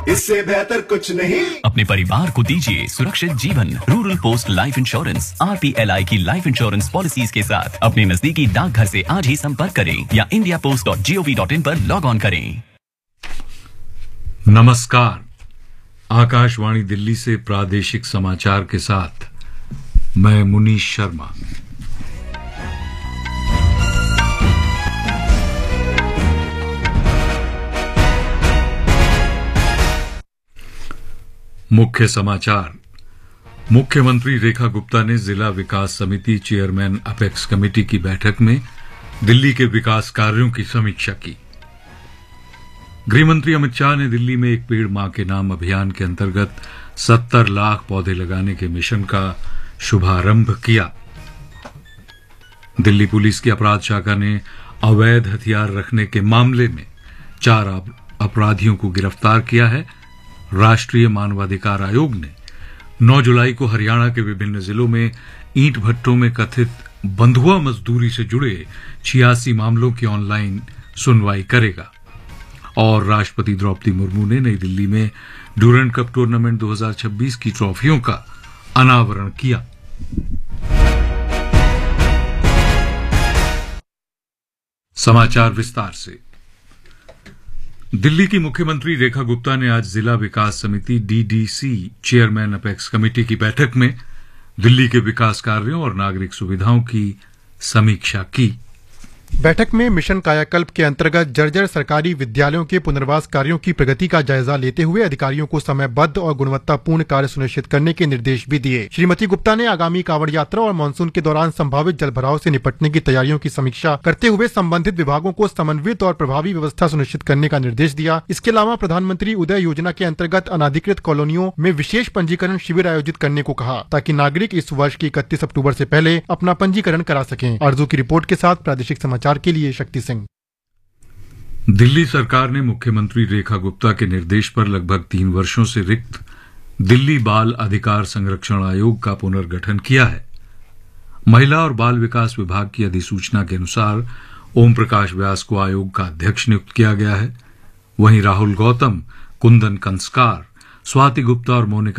इससे बेहतर कुछ नहीं। अपने परिवार को दीजिए सुरक्षित जीवन। Rural post life insurance RPLI की लाइफ इंश्योरेंस पॉलिसीज के साथ अपने नजदीकी डाकघर से आज ही संपर्क करें या indiapost.gov.in पर लॉग ऑन करें। नमस्कार, आकाशवाणी दिल्ली से प्रादेशिक समाचार के साथ मैं मुनीश शर्मा। मुख्य समाचार। मुख्यमंत्री रेखा गुप्ता ने जिला विकास समिति चेयरमैन अपेक्स कमेटी की बैठक में दिल्ली के विकास कार्यों की समीक्षा की। गृहमंत्री अमित शाह ने दिल्ली में एक पेड़ मां के नाम अभियान के अंतर्गत 70 लाख पौधे लगाने के मिशन का शुभारंभ किया। दिल्ली पुलिस की अपराध शाखा ने अवैध हथियार रखने के मामले में 4 अपराधियों को गिरफ्तार किया है। राष्ट्रीय मानवाधिकार आयोग ने 9 जुलाई को हरियाणा के विभिन्न जिलों में ईंट भट्टों में कथित बंधुआ मजदूरी से जुड़े 86 मामलों की ऑनलाइन सुनवाई करेगा। और राष्ट्रपति द्रौपदी मुर्मू ने नई दिल्ली में ड्यूरेंट कप टूर्नामेंट 2026 की ट्रॉफियों का अनावरण किया। समाचार विस्तार से। दिल्ली की मुख्यमंत्री रेखा गुप्ता ने आज जिला विकास समिति DDC चेयरमैन अपेक्स कमेटी की बैठक में दिल्ली के विकास कार्यों और नागरिक सुविधाओं की समीक्षा की। बैठक में मिशन कायाकल्प के अंतर्गत जर्जर सरकारी विद्यालयों के पुनर्वास कार्यों की प्रगति का जायजा लेते हुए अधिकारियों को समयबद्ध और गुणवत्तापूर्ण कार्य सुनिश्चित करने के निर्देश भी दिए। श्रीमती गुप्ता ने आगामी कांवड़ यात्रा और मानसून के दौरान संभावित जलभराव से निपटने की तैयारियों की समीक्षा करते हुए संबंधित विभागों को समन्वित और प्रभावी व्यवस्था सुनिश्चित करने का निर्देश दिया। इसके अलावा प्रधानमंत्री उदय योजना के अंतर्गत अनाधिकृत कॉलोनियों में विशेष पंजीकरण शिविर आयोजित करने को कहा, ताकि नागरिक इस वर्ष की 31 अक्टूबर से पहले अपना पंजीकरण करा सकें। आरजू की रिपोर्ट के साथ प्रादेशिक समाचार के लिए शक्ति सिंह। दिल्ली सरकार ने मुख्यमंत्री रेखा गुप्ता के निर्देश पर लगभग 3 वर्षों से रिक्त दिल्ली बाल अधिकार संरक्षण आयोग का पुनर्गठन किया है। महिला और बाल विकास विभाग की अधिसूचना के अनुसार ओम प्रकाश व्यास को आयोग का अध्यक्ष नियुक्त किया गया है। वहीं राहुल गौतम, कुंदन कंस्कार, स्वाति गुप्ता और मोनिका